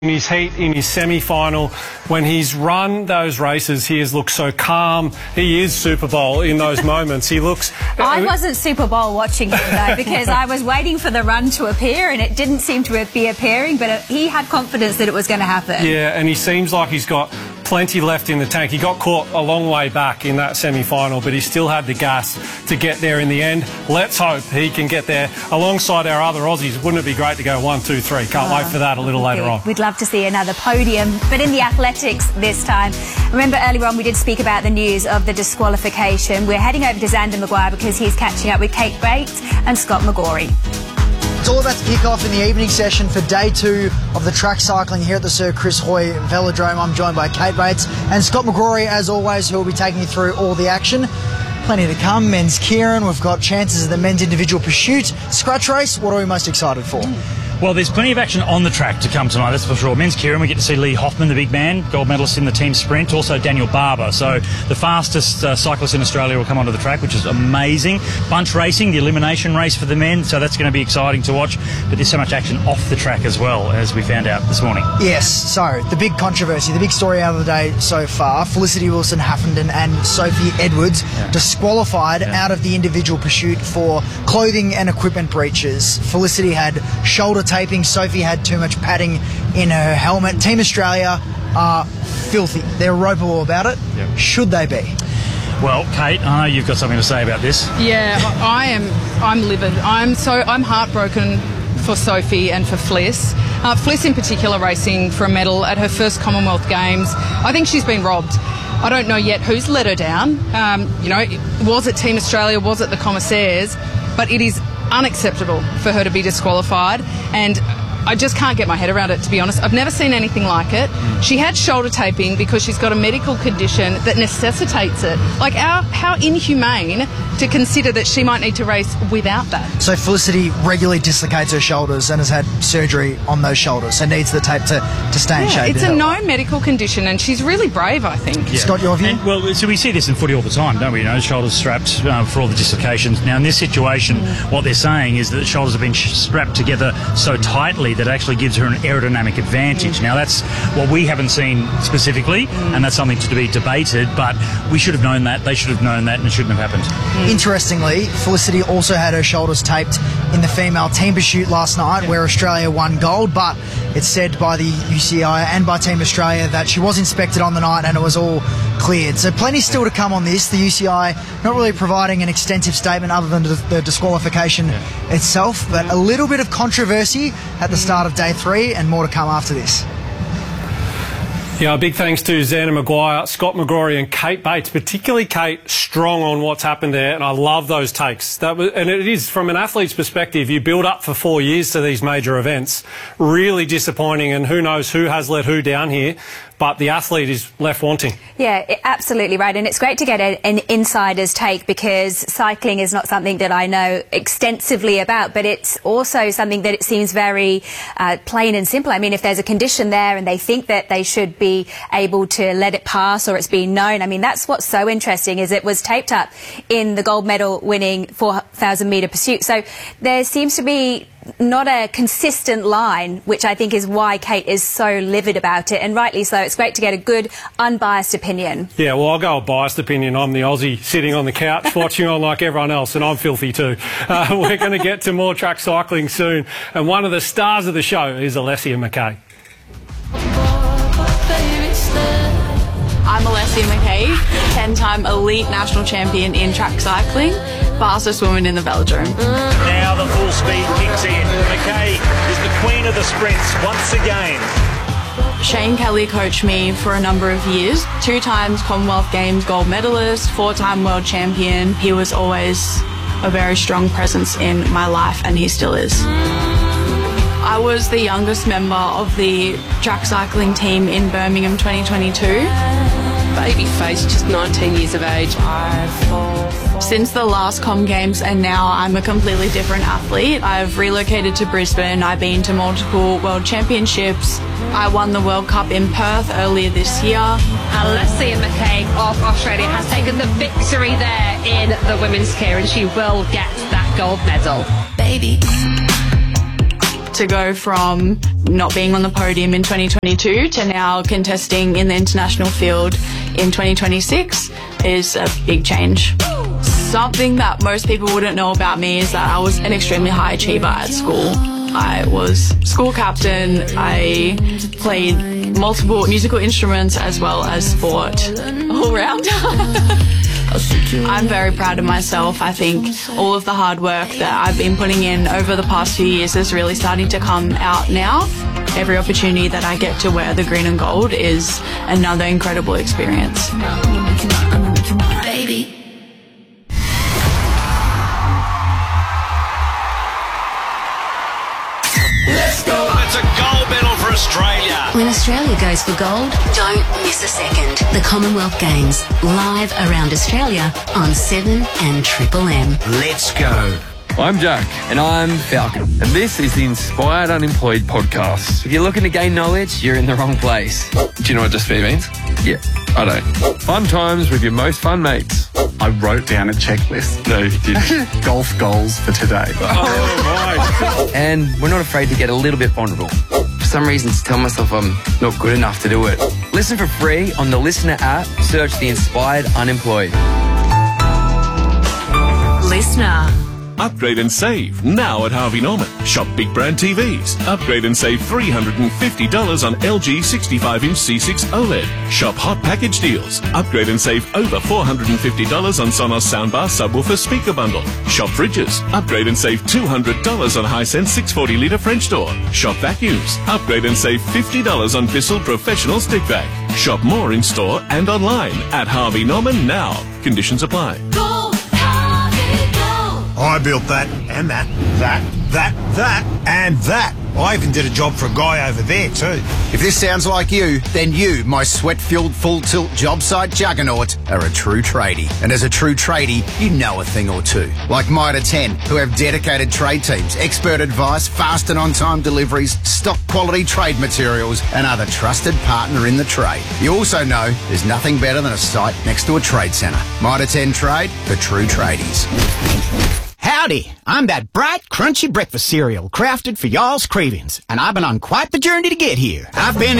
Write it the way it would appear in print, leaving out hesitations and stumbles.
in his heat in his semi-final. When he's run those races, he has looked so calm. He is Super Bowl in those moments. He looks... I wasn't Super Bowl watching him, though, because I was waiting for the run to appear, and it didn't seem to be appearing, but he had confidence that it was going to happen. Yeah, and he seems like he's got plenty left in the tank. He got caught a long way back in that semi-final, but he still had the gas to get there in the end. Let's hope he can get there alongside our other Aussies. Wouldn't it be great to go 1, 2, 3? Can't wait for that a little later on. We'd love to see another podium, but in the athletics this time. Remember earlier on we did speak about the news of the disqualification. We're heading over to Xander Maguire because he's catching up with Kate Bates and Scott McGrory. It's all about to kick off in the evening session for day 2 of the track cycling here at the Sir Chris Hoy Velodrome. I'm joined by Kate Bates and Scott McGrory, as always, who will be taking you through all the action. Plenty to come. Men's Keirin. We've got chances of the men's individual pursuit. Scratch race. What are we most excited for? Well, there's plenty of action on the track to come tonight, that's for sure. Men's Keirin, we get to see Lee Hoffman, the big man, gold medalist in the team sprint, also Daniel Barber. So the fastest cyclist in Australia will come onto the track, which is amazing. Bunch racing, the elimination race for the men, so that's going to be exciting to watch. But there's so much action off the track as well, as we found out this morning. Yes, so the big controversy, the big story out of the day so far, Felicity Wilson-Haffenden and Sophie Edwards disqualified out of the individual pursuit for clothing and equipment breaches. Felicity had shoulder taping, Sophie had too much padding in her helmet. Team Australia are filthy. They're ropeable about it. Yep. Should they be? Well, Kate, I know you've got something to say about this. Yeah, I'm livid. I'm heartbroken for Sophie and for Fliss. Fliss in particular racing for a medal at her first Commonwealth Games. I think she's been robbed. I don't know yet who's let her down. Was it Team Australia? Was it the commissaires? But it is unacceptable for her to be disqualified, and I just can't get my head around it, to be honest. I've never seen anything like it. She had shoulder taping because she's got a medical condition that necessitates it. Like, how inhumane to consider that she might need to race without that. So Felicity regularly dislocates her shoulders and has had surgery on those shoulders, so needs the tape to stay in shape. It's a known medical condition, and she's really brave, I think. Yeah. Scott, your view? And, well, so we see this in footy all the time, don't we? You know, shoulders strapped for all the dislocations. Now, in this situation, what they're saying is that the shoulders have been strapped together so tightly that actually gives her an aerodynamic advantage. Now, that's what we haven't seen specifically, and that's something to be debated, but we should have known that, they should have known that, and it shouldn't have happened. Interestingly, Felicity also had her shoulders taped in the female team pursuit last night, where Australia won gold, but it's said by the UCI and by Team Australia that she was inspected on the night and it was all cleared. So plenty still to come on this. The UCI not really providing an extensive statement other than the disqualification itself, but a little bit of controversy at the start of day 3 and more to come after this. Yeah, a big thanks to Xander Maguire, Scott McGrory and Kate Bates, particularly Kate, strong on what's happened there, and I love those takes. And it is, from an athlete's perspective, you build up for 4 years to these major events. Really disappointing, and who knows who has let who down here, but the athlete is left wanting. Yeah, absolutely right, and it's great to get an insider's take, because cycling is not something that I know extensively about, but it's also something that it seems very plain and simple. I mean, if there's a condition there and they think that they should be able to let it pass, or it's been known, I mean, that's what's so interesting, is it was taped up in the gold medal winning 4,000 metre pursuit. So there seems to be not a consistent line, which I think is why Kate is so livid about it, and rightly so. It's great to get a good, unbiased opinion. Yeah, well, I'll go a biased opinion. I'm the Aussie sitting on the couch watching on like everyone else, and I'm filthy too. We're going to get to more track cycling soon, and one of the stars of the show is Alessia McKay. I'm Alessia McKay, 10-time elite national champion in track cycling, fastest woman in the velodrome. Now the full speed kicks in. McKay is the queen of the sprints once again. Shane Kelly coached me for a number of years, 2 times Commonwealth Games gold medalist, 4-time world champion. He was always a very strong presence in my life, and he still is. I was the youngest member of the track cycling team in Birmingham 2022. Baby face, just 19 years of age. Since the last Com Games and now, I'm a completely different athlete. I've relocated to Brisbane. I've been to multiple world championships. I won the World Cup in Perth earlier this year. Alessia McKay of Australia has taken the victory there in the women's Keirin, and she will get that gold medal. Baby. to go from not being on the podium in 2022 to now contesting in the international field in 2026 is a big change. Something that most people wouldn't know about me is that I was an extremely high achiever at school. I was school captain, I played multiple musical instruments as well as sport all round. I'm very proud of myself. I think all of the hard work that I've been putting in over the past few years is really starting to come out now. Every opportunity that I get to wear the green and gold is another incredible experience. Baby. Let's go! It's a gold medal for Australia. When Australia goes for gold, don't miss a second. The Commonwealth Games, live around Australia on 7 and Triple M. Let's go. I'm Jack. And I'm Falcon. And this is the Inspired Unemployed podcast. If you're looking to gain knowledge, you're in the wrong place. Do you know what just be means? Yeah, I don't. Fun times with your most fun mates. I wrote down a checklist. No, you didn't. Golf goals for today. Oh, right. And we're not afraid to get a little bit vulnerable. For some reason, to tell myself I'm not good enough to do it. Listen for free on the Listener app. Search the Inspired Unemployed. Listener. Upgrade and save now at Harvey Norman. Shop big brand TVs. Upgrade and save $350 on LG 65-inch C6 OLED. Shop hot package deals. Upgrade and save over $450 on Sonos soundbar subwoofer speaker bundle. Shop fridges. Upgrade and save $200 on Hisense 640-litre French door. Shop vacuums. Upgrade and save $50 on Bissell Professional stick vac. Shop more in store and online at Harvey Norman now. Conditions apply. I built that, and that, and that. I even did a job for a guy over there too. If this sounds like you, then you, my sweat-filled full-tilt job site juggernaut, are a true tradie. And as a true tradie, you know a thing or two. Like Mitre 10, who have dedicated trade teams, expert advice, fast and on-time deliveries, stock quality trade materials, and are the trusted partner in the trade. You also know there's nothing better than a site next to a trade centre. Mitre 10 Trade, for true tradies. Howdy, I'm that bright, crunchy breakfast cereal crafted for y'all's cravings, and I've been on quite the journey to get here. I've been